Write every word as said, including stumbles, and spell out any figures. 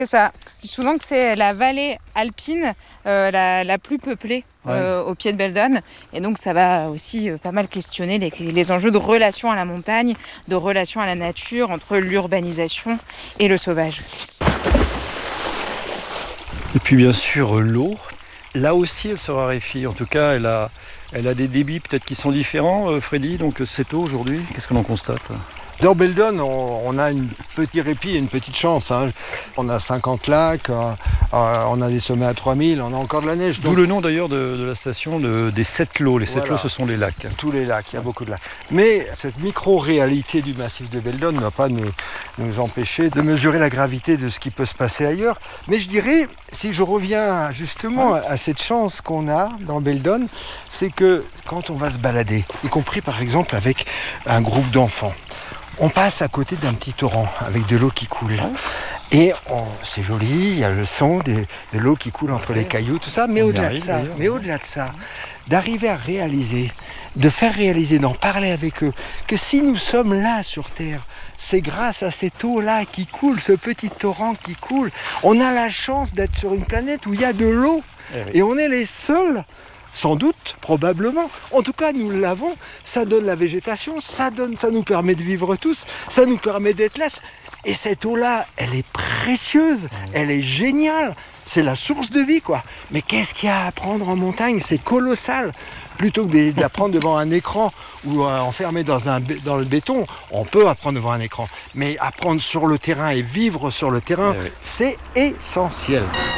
C'est ça. Je dis souvent que c'est la vallée alpine euh, la, la plus peuplée euh, ouais. au pied de Beldon. Et donc ça va aussi euh, pas mal questionner les, les enjeux de relation à la montagne, de relation à la nature, entre l'urbanisation et le sauvage. Et puis bien sûr l'eau, là aussi elle se raréfie. En tout cas elle a, elle a des débits peut-être qui sont différents, euh, Freddy. Donc cette eau aujourd'hui, qu'est-ce que l'on constate ? Dans Beldon, on, on a un petit répit et une petite chance. Hein. On a cinquante lacs, euh, euh, on a des sommets à trois mille, on a encore de la neige. D'où donc... le nom d'ailleurs de, de la station de, des sept lots. Les voilà. sept lots, ce sont les lacs. Tous les lacs, il y a beaucoup de lacs. Mais cette micro-réalité du massif de Beldon ne va pas nous, nous empêcher de mesurer la gravité de ce qui peut se passer ailleurs. Mais je dirais, si je reviens justement à cette chance qu'on a dans Beldon, c'est que quand on va se balader, y compris par exemple avec un groupe d'enfants, on passe à côté d'un petit torrent avec de l'eau qui coule. Et on, c'est joli, il y a le son de, de l'eau qui coule entre les cailloux, tout ça. Mais au-delà de ça, mais au-delà de ça, d'arriver à réaliser, de faire réaliser, d'en parler avec eux, que si nous sommes là sur Terre, c'est grâce à cette eau-là qui coule, ce petit torrent qui coule. On a la chance d'être sur une planète où il y a de l'eau. Et on est les seuls. Sans doute, probablement. En tout cas, nous l'avons. Ça donne la végétation, ça donne, ça nous permet de vivre tous, ça nous permet d'être là. Et cette eau-là, elle est précieuse, elle est géniale. C'est la source de vie, quoi. Mais qu'est-ce qu'il y a à apprendre en montagne ? C'est colossal. Plutôt que d'apprendre devant un écran ou euh, enfermé dans, un, dans le béton, on peut apprendre devant un écran. Mais apprendre sur le terrain et vivre sur le terrain, oui. c'est essentiel.